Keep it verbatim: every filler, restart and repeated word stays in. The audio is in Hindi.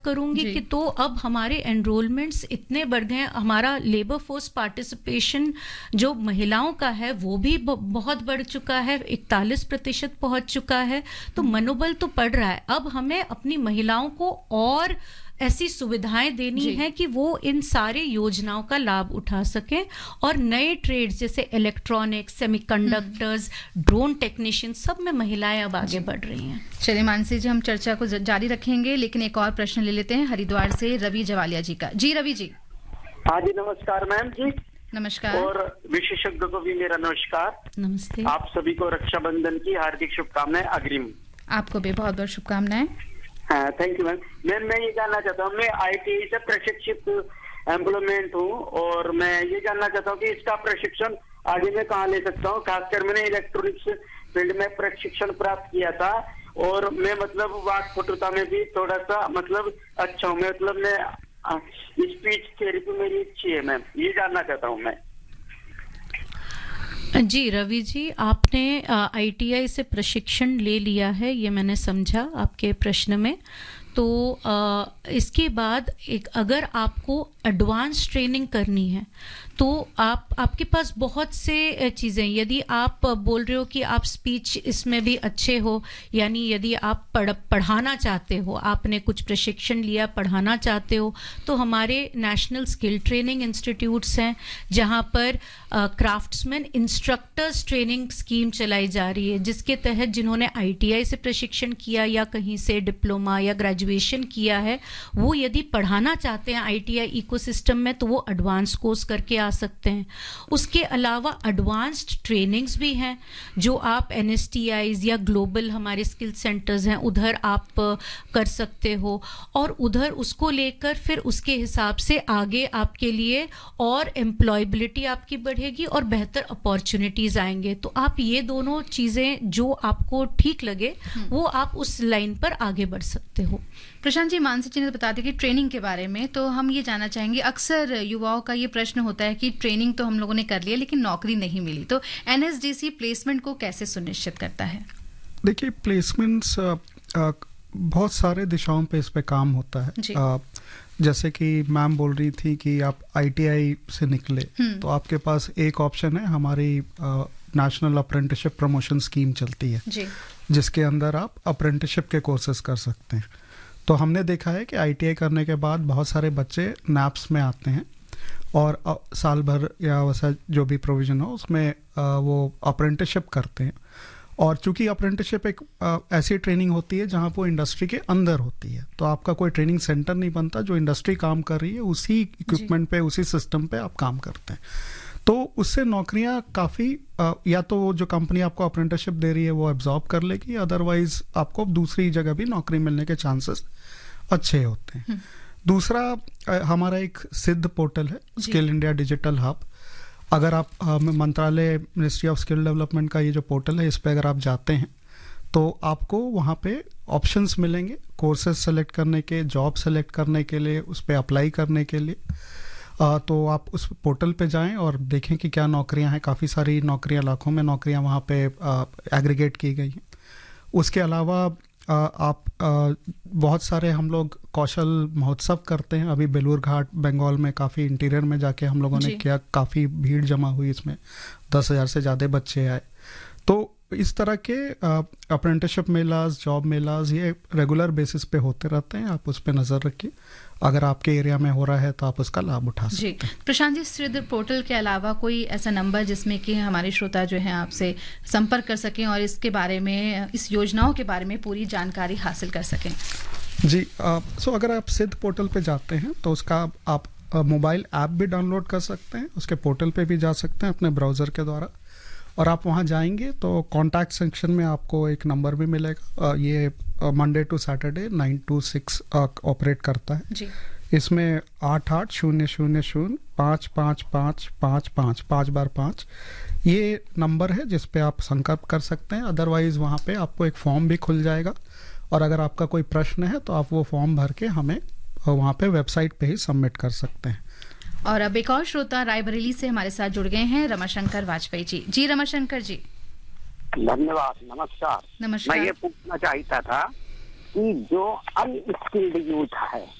करूंगी कि तो अब हमारे एनरोलमेंट्स इतने बढ़ गए, हमारा लेबर फोर्स पार्टिसिपेशन जो महिलाओं का है वो भी बहुत बढ़ चुका है, इकतालीस प्रतिशत पहुंच चुका है। तो मनोबल तो बढ़ रहा है। अब हमें अपनी महिलाओं को और ऐसी सुविधाएं देनी है कि वो इन सारे योजनाओं का लाभ उठा सकें और नए ट्रेड्स जैसे इलेक्ट्रॉनिक्स, सेमीकंडक्टर्स, ड्रोन टेक्नीशियन, सब में महिलाएं अब आगे बढ़ रही हैं। चलिए मानसी जी, हम चर्चा को जारी रखेंगे, लेकिन एक और प्रश्न ले लेते हैं हरिद्वार से रवि जवालिया जी का। जी रवि जी। हाँ जी, नमस्कार मैम जी। नमस्कार। और विशेषज्ञ को भी मेरा नमस्कार। नमस्ते। आप सभी को रक्षाबंधन की हार्दिक शुभकामनाएं अग्रिम। आपको भी बहुत बहुत शुभकामनाएं। हाँ, थैंक यू मैम। मैम मैं ये जानना चाहता हूँ, मैं आईटीआई से प्रशिक्षित एम्प्लॉयमेंट हूँ और मैं ये जानना चाहता हूँ कि इसका प्रशिक्षण आगे मैं कहाँ ले सकता हूँ। खासकर मैंने इलेक्ट्रॉनिक्स फील्ड में प्रशिक्षण प्राप्त किया था और मैं मतलब वाक पटुता में भी थोड़ा सा मतलब अच्छा हूँ। मतलब मैं स्पीच थेरेपी मेरी अच्छी है मैम, ये जानना चाहता हूँ मैं। जी रवि जी, आपने आईटीआई से प्रशिक्षण ले लिया है, ये मैंने समझा आपके प्रश्न में। तो आ, इसके बाद एक अगर आपको एडवांस ट्रेनिंग करनी है तो आप आपके पास बहुत से चीज़ें, यदि आप बोल रहे हो कि आप स्पीच इसमें भी अच्छे हो, यानी यदि आप पढ़ पढ़ाना चाहते हो, आपने कुछ प्रशिक्षण लिया, पढ़ाना चाहते हो, तो हमारे नेशनल स्किल ट्रेनिंग इंस्टीट्यूट्स हैं जहां पर क्राफ्ट्समैन इंस्ट्रक्टर्स ट्रेनिंग स्कीम चलाई जा रही है, जिसके तहत जिन्होंने आईटीआई से प्रशिक्षण किया या कहीं से डिप्लोमा या ग्रेजुएशन किया है, वो यदि पढ़ाना चाहते हैं आईटीआई इकोसिस्टम में तो वो एडवांस कोर्स करके आ सकते हैं। उसके अलावा एडवांस्ड ट्रेनिंग्स भी हैं जो आप एनएसटीआईज या ग्लोबल हमारे स्किल सेंटर्स हैं उधर आप कर सकते हो और उधर उसको लेकर फिर उसके हिसाब से आगे आपके लिए और एम्प्लॉयबिलिटी आपकी बढ़ेगी और बेहतर अपॉर्चुनिटीज आएंगे। तो आप ये दोनों चीजें जो आपको ठीक लगे वो आप उस लाइन पर आगे बढ़ सकते हो। प्रशांत जी, मानसी जी ने बता दी कि ट्रेनिंग के बारे में, तो हम ये जानना चाहेंगे, अक्सर युवाओं का ये प्रश्न होता है कि ट्रेनिंग तो हम लोगों ने कर लिया लेकिन नौकरी नहीं मिली, तो एनएसडीसी प्लेसमेंट को कैसे सुनिश्चित करता है? देखिए, प्लेसमेंट्स बहुत सारे दिशाओं पे इस पे काम होता है। आ, जैसे कि मैम बोल रही थी कि आप आईटीआई से निकले तो आपके पास एक ऑप्शन है, हमारी नेशनल अप्रेंटिसशिप प्रमोशन स्कीम चलती है जी, जिसके अंदर आप अप्रेंटिसशिप के कोर्सेज कर सकते हैं। तो हमने देखा है कि आईटीआई करने के बाद बहुत सारे बच्चे नैप्स में आते हैं और साल भर या वैसा जो भी प्रोविज़न हो उसमें वो अप्रेंटिसशिप करते हैं। और चूंकि अप्रेंटिसशिप एक ऐसी ट्रेनिंग होती है जहाँ वो इंडस्ट्री के अंदर होती है, तो आपका कोई ट्रेनिंग सेंटर नहीं बनता, जो इंडस्ट्री काम कर रही है उसी इक्विपमेंट पे, उसी सिस्टम पे आप काम करते हैं। तो उससे नौकरियां काफ़ी, या तो जो कंपनी आपको अप्रेंटिसशिप दे रही है वो एब्जॉर्ब कर लेगी, अदरवाइज आपको दूसरी जगह भी नौकरी मिलने के चांसेस अच्छे होते हैं। दूसरा, हमारा एक सिद्ध पोर्टल है, स्किल इंडिया डिजिटल हब। अगर आप मंत्रालय मिनिस्ट्री ऑफ स्किल डेवलपमेंट का ये जो पोर्टल है, इस पे अगर आप जाते हैं तो आपको वहाँ पे ऑप्शंस मिलेंगे कोर्सेज सेलेक्ट करने के, जॉब सेलेक्ट करने के लिए, उस पर अप्लाई करने के लिए। आ, तो आप उस पोर्टल पे जाएं और देखें कि क्या नौकरियां हैं। काफ़ी सारी नौकरियां, लाखों में नौकरियां वहाँ पे एग्रीगेट की गई हैं। उसके अलावा आ, आप आ, बहुत सारे हम लोग कौशल महोत्सव करते हैं। अभी बेलूर घाट बंगाल में काफ़ी इंटीरियर में जाके हम लोगों ने किया, काफ़ी भीड़ जमा हुई, इसमें दस हज़ार से ज़्यादा बच्चे आए। तो इस तरह के अप्रेंटिसशिप मेलाज, जॉब मेलाज, ये रेगुलर बेसिस पे होते रहते हैं। आप उस पर नज़र रखिए, अगर आपके एरिया में हो रहा है तो आप उसका लाभ उठा सकते हैं। प्रशांत जी, सिद्ध पोर्टल के अलावा कोई ऐसा नंबर जिसमें कि हमारे श्रोता जो हैं आपसे संपर्क कर सकें और इसके बारे में, इस योजनाओं के बारे में पूरी जानकारी हासिल कर सकें? जी, आ, सो अगर आप सिद्ध पोर्टल पे जाते हैं तो उसका आप मोबाइल ऐप भी डाउनलोड कर सकते हैं, उसके पोर्टल पे भी जा सकते हैं अपने ब्राउज़र के द्वारा। और आप वहाँ जाएंगे तो कॉन्टैक्ट सेक्शन में आपको एक नंबर भी मिलेगा। ये Monday to Saturday nine to six operate करता है जी। इसमें आठ आठ शून्य शून्य शून्य पाँच पाँच पाँच पाँच पाँच पाँच बार पाँच ये नंबर है जिस पे आप संपर्क कर सकते हैं। अदरवाइज वहाँ पे आपको एक फॉर्म भी खुल जाएगा और अगर आपका कोई प्रश्न है तो आप वो फॉर्म भर के हमें वहाँ पे वेबसाइट पे ही सबमिट कर सकते हैं। और अब एक और श्रोता रायबरेली से हमारे साथ जुड़ गए हैं, रमाशंकर वाजपेयी जी। जी रमाशंकर जी। धन्यवाद, नमस्कार। नमस्कार। मैं ये पूछना चाहता था कि जो अनस्किल्ड यूथ है